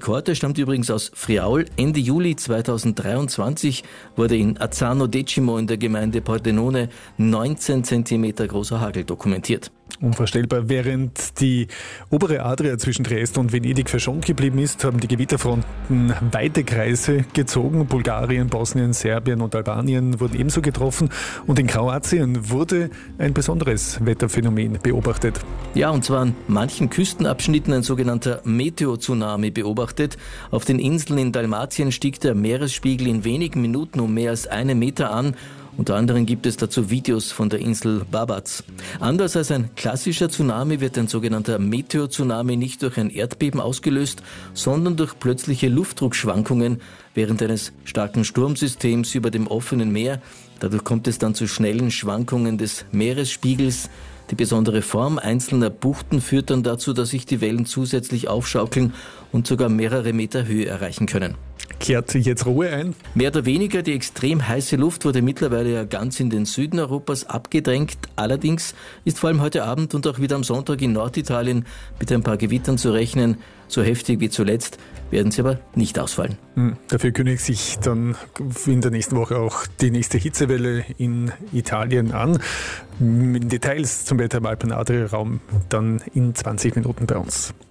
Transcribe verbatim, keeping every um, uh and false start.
Rekord, der stammt übrigens aus Friaul. Ende Juli zweitausenddreiundzwanzig wurde in Azzano Decimo in der Gemeinde Pordenone neunzehn Zentimeter großer Hagel dokumentiert. Unvorstellbar. Während die obere Adria zwischen Trieste und Venedig verschont geblieben ist, haben die Gewitterfronten weite Kreise gezogen. Bulgarien, Bosnien, Serbien und Albanien wurden ebenso getroffen. Und in Kroatien wurde ein besonderes Wetterphänomen beobachtet. Ja, und zwar an manchen Küstenabschnitten ein sogenannter Meteo-Tsunami beobachtet. Auf den Inseln in Dalmatien stieg der Meeresspiegel in wenigen Minuten um mehr als einen Meter an. Unter anderem gibt es dazu Videos von der Insel Babac. Anders als ein klassischer Tsunami wird ein sogenannter Meteo-Tsunami nicht durch ein Erdbeben ausgelöst, sondern durch plötzliche Luftdruckschwankungen während eines starken Sturmsystems über dem offenen Meer. Dadurch kommt es dann zu schnellen Schwankungen des Meeresspiegels. Die besondere Form einzelner Buchten führt dann dazu, dass sich die Wellen zusätzlich aufschaukeln und sogar mehrere Meter Höhe erreichen können. Kehrt jetzt Ruhe ein? Mehr oder weniger, die extrem heiße Luft wurde mittlerweile ja ganz in den Süden Europas abgedrängt. Allerdings ist vor allem heute Abend und auch wieder am Sonntag in Norditalien mit ein paar Gewittern zu rechnen. So heftig wie zuletzt werden sie aber nicht ausfallen. Hm, dafür kündigt sich dann in der nächsten Woche auch die nächste Hitzewelle in Italien an. Mit Details zum Wetter im Alpen-Adria-Raum dann in zwanzig Minuten bei uns.